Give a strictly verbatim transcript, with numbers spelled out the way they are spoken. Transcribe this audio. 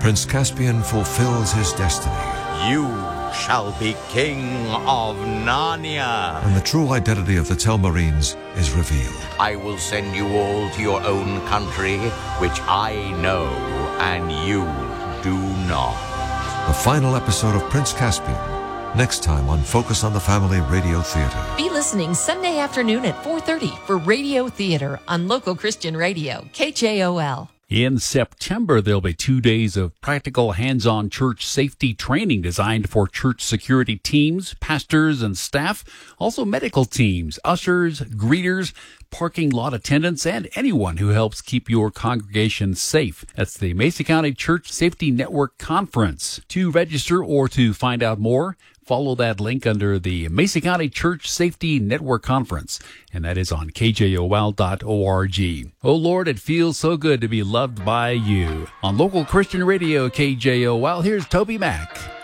Prince Caspian fulfills his destiny. You shall be king of Narnia. And the true identity of the Telmarines is revealed. I will send you all to your own country, which I know and you do not. The final episode of Prince Caspian, next time on Focus on the Family Radio Theater. Be listening Sunday afternoon at four thirty for Radio Theater on local Christian radio, K J O L. In September, there'll be two days of practical hands-on church safety training designed for church security teams, pastors and staff, also medical teams, ushers, greeters, parking lot attendants, and anyone who helps keep your congregation safe. That's the Mason County Church Safety Network Conference. To register or to find out more, follow that link under the Mason County Church Safety Network Conference, and that is on K J O L dot org. Oh Lord, it feels so good to be loved by you. On local Christian radio, K J O L, here's Toby Mack.